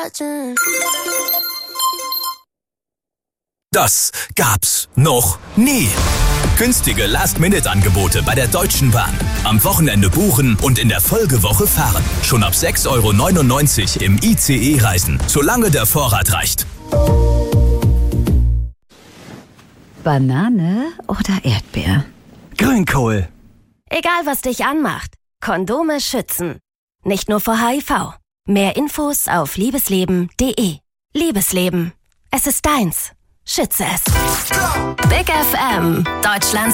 Das gab's noch nie. Günstige Last-Minute-Angebote bei der Deutschen Bahn. Am Wochenende buchen und in der Folgewoche fahren. Schon ab 6,99 € im ICE reisen, solange der Vorrat reicht. Banane oder Erdbeer? Grünkohl. Egal, was dich anmacht. Kondome schützen. Nicht nur vor HIV. Mehr Infos auf liebesleben.de. Liebesleben. Es ist deins. Schütze es. Big FM. Deutschland.